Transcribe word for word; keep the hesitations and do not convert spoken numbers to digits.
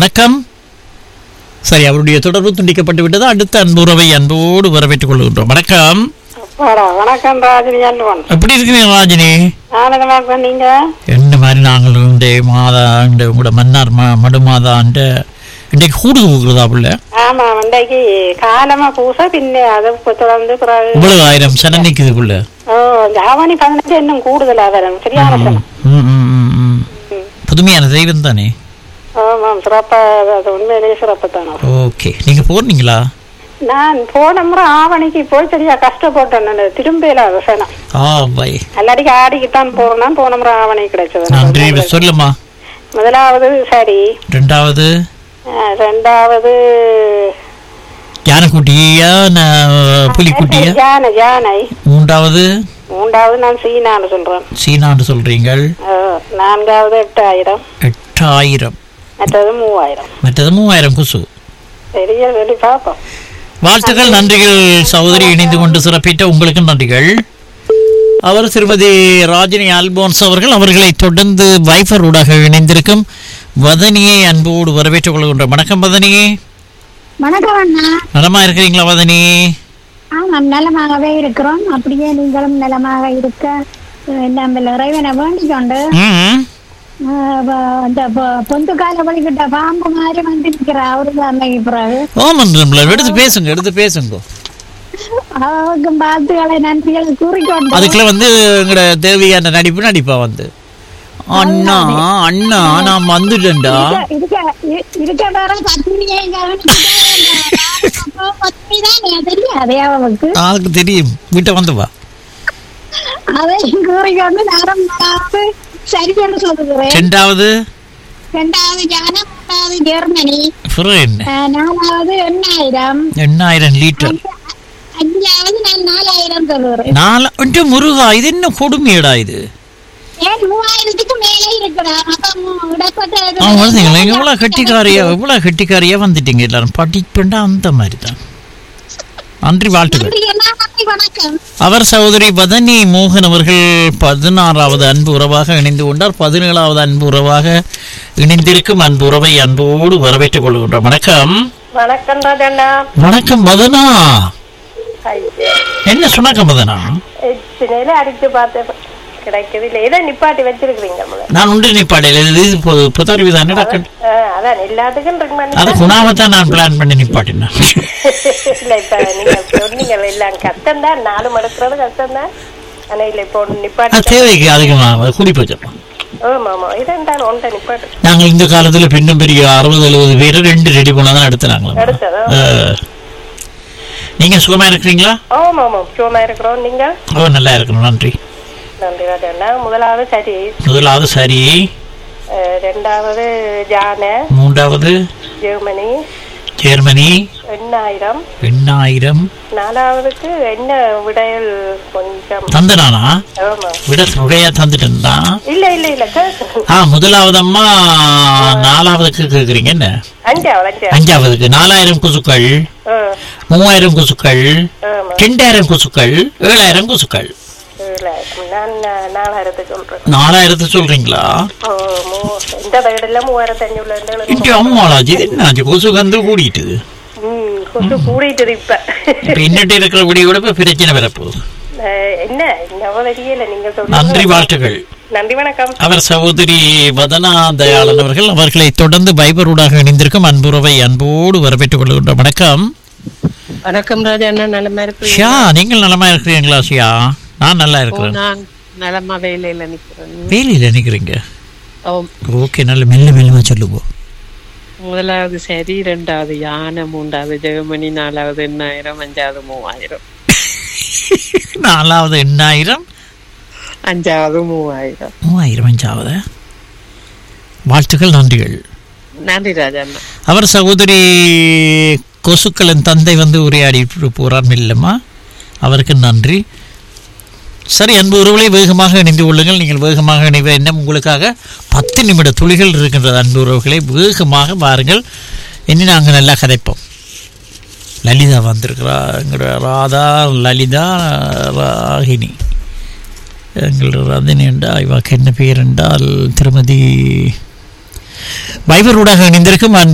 வணக்கம். சரி, அவருடைய தொடர்பு துண்டிக்கப்பட்டு விட்டது. அடுத்த அன்புறவை அன்போடு வரவேற்றுக் கொள்கின்றோம். வணக்கம். வணக்கம் ராஜினி. எப்படி இருக்கீங்க ராஜினி? நீங்க என்ன மாதிரி நாங்கள் இந்த மாதா இந்த உங்களோட மன்னார் மடு மாதா இன்றைக்கு கூடு கொடுக்குறதா புள்ள? ஆமா, இன்றைக்கு காலமா பூச பின்ன அதை தொடர்ந்து இவ்வளவு ஆயிரம் சன நிக்குதுக்குள்ள. ஓ, ஜாவானி பதினஞ்சு இன்னும் கூடுதலா வரும். சரியான சனம். புதுமையான தெய்வம் தானே. ஆமாம், சிறப்பா, அது உண்மையிலேயே சிறப்பு தானே. ஓகே, நீங்க போறீங்களா? நான் போன முறை ஆவணிக்கு போய் சரியா கஷ்டப்பட்டேன். திரும்பல சனம் எல்லாடிக்கு ஆடிக்குத்தான் போறேன். போன முறை ஆவணி கிடைச்சது. சொல்லுமா. முதலாவது சரி, ரெண்டாவது ரெண்டாவது யானைக்குட்டியா புலிக்குட்டியா? யானை யானை. மூன்றாவது மூன்றாவது நான் சீனான்னு சொல்றேன். சீனான்னு சொல்றீங்கள். நான்காவது எட்டாயிரம். எட்டாயிரம். மற்றது மூவாயிரம். மற்றது மூவாயிரம் குசு. பெரிய வெளி பாப்போம். வாழ்த்துக்கள், நன்றிகள் சகோதரி. இணைந்து கொண்டு சிறப்பிட்ட உங்களுக்கு நன்றிகள். அவர் திருமதி ராஜினி அல்போன்ஸ் அவர்கள். அவர்களை தொடர்ந்து வைஃபர் ஊடாக இணைந்திருக்கும் வதனியை அன்போடு வரவேற்றுக் கொள்கின்ற. வணக்கம் வதனியே. வணக்கம் அண்ணா. நலமா இருக்கிறீங்களா வதனி? ஆமாம், நலமாகவே இருக்கிறோம். அப்படியே நீங்களும் நலமாக இருக்க நம்ம இறைவனை வேண்டிக் கொண்டு அந்த பொந்து கால வழிகிட்ட பாம்பு மாதிரி வந்து நிற்கிற அவருதான் பிறகு. எடுத்து பேசுங்க எடுத்து பேசுங்க. அவருக்கும் வாழ்த்துக்களை நன்றிகளை கூறிக்கொண்டு அதுக்குள்ள வந்து எங்கட தேவையான நடிப்பு நடிப்பா வந்து அண்ணா அண்ணா நான் வந்துட்டேன்டா இருக்க இருக்க வேற பத்மினியே தெரியாதே அவனுக்கு. அதுக்கு தெரியும், வீட்டை வந்து வா. அதையும் கூறிக்கொண்டு நேரம் சரி என்று சொல்லுகிறேன். ரெண்டாவது ரெண்டாவது ஜானா, மூன்றாவது ஜெர்மனி, நாலாவது எண்ணாயிரம் எண்ணாயிரம் லிட்டர், அஞ்சாவது நான் நாலாயிரம் சொல்லுகிறேன். நாலு முருகா, இது என்ன கொடுமையடா இது? ஏன் மூவாயிரத்துக்கு மேலே இருக்கிறார். எவ்வளவு கட்டிக்காரியா எவ்வளவு கட்டிக்காரியா வந்துட்டீங்க எல்லாரும். படிப்புண்டா அந்த மாதிரி தான். நன்றி, வாழ்த்துக்கள். அவர் சகோதரி வதனி மோகன் அவர்கள் பதினாறாவது அன்பு உறவாக இணைந்து கொண்டார். பதினேழாவது அன்பு உறவாக இணைந்திருக்கும் அன்பு உறவை அன்போடு வரவேற்றுக் கொள்கின்றோம். வணக்கம். வணக்கம் ராஜண்ணா. வணக்கம் வதனா. என்ன சொன்னாக்க வதனா? அடிச்சு பார்த்தேன், கிடைக்கவில்லை. ஏதோ நிப்பாட்டி வச்சிருக்கீங்க. நான் உண்டு நிப்பாட்டி புதாரி தானே. அதான் எல்லாத்துக்கும் அது குணாவத்தான் நான் பிளான் பண்ணி நிப்பாட்டினேன். இல்ல, இப்ப நீங்க சொன்னீங்க எல்லாம் கஷ்டம் தான், நாலு மடக்கிறது கஷ்டம் தான். ஆனா இல்ல, இப்போ நிப்பாட்டி தேவைக்கு அதிகமாக கூடி போச்சிடலாம். நாங்க இந்த காலத்துல பின்னும் பெரிய அறுபது எழுபது பேரு ரெண்டு ரெடி பண்ணாதான் எடுத்துனாங்களா. நீங்க சுகமா இருக்கிறீங்களா? சுகமா இருக்கிறோம். நீங்க? ஓ, நல்லா இருக்கணும். நன்றி. நன்றி ராஜண்ணா. முதலாவது சரி. முதலாவது சரி. ரெண்டாவது ஜான. மூன்றாவது ஜெர்மனி. ஜெர்மனி. எண்ணாயிரம். எண்ணாயிரம். நாலாவதுக்கு என்ன விடையல் கொஞ்சம் தந்தனானா? விட விடையா தந்துட்டேன். இல்ல இல்ல இல்ல ஆ முதலாவது அம்மா நாலாவதுக்கு கேக்குறீங்க என்ன? அஞ்சாவது. அஞ்சாவதுக்கு நாலாயிரம் குசுக்கள், மூவாயிரம் குசுக்கள், ரெண்டாயிரம் குசுக்கள், ஏழாயிரம் குசுக்கள். நாலாயிரத்து சொல்றீங்களா? அம்மாளாஜி என்னாச்சு கொசு கந்து கூடிட்டு பின்னிட்டு இருக்கிற கூடிய பிரச்சனை வரப்போகுது. நன்றி, வாழ்த்துக்கள். நன்றி, வணக்கம். அவர் சகோதரி வதனா தயாளன் அவர்கள். அவர்களை தொடர்ந்து பைபரூடாக இணைந்திருக்கும் அன்புறவை அன்போடு வரவேற்றுக் கொள்கின்ற. வணக்கம். வணக்கம் ராஜா. நலமா இருக்கு? நீங்கள் நலமா இருக்கிறீங்களா? ஷியா, நான் நல்லா இருக்கிறேன். நலமா வேலையில நிக்கிறேன். வேலையில நிக்கிறீங்க? ஓகே, நல்ல மெல்ல மெல்லமா சொல்லுவோம். முதலாவது சரி, ரெண்டாவது யானை, மூன்றாவது ஜெர்மனி, நாலாவது எண்ணாயிரம், அஞ்சாவது மூவாயிரம். நாலாவது எண்ணாயிரம், அஞ்சாவது மூவாயிரம். மூவாயிரம் அஞ்சாவது. வாழ்த்துக்கள், நன்றிகள். நன்றி ராஜா. அவர் சகோதரி கொசுக்களின் தந்தை வந்து உரையாடி போறார் இல்லம்மா, அவருக்கு நன்றி. சரி, அன்பு உறவுகளை வேகமாக இணைந்து கொள்ளுங்கள். நீங்கள் வேகமாக இணைவ என்ன உங்களுக்காக பத்து நிமிட துளிகள் இருக்கின்றது. அன்பு உறவுகளை வேகமாக பாருங்கள். இனி நாங்கள் நல்லா கதைப்போம். லலிதா வந்திருக்கிறா, எங்களோட ராதா லலிதா ராகினி. எங்களோட ரதினி என்றால் இவாக்கு என்ன பேர் என்றால் திருமதி வைபர் ஊடாக இணைந்திருக்கும்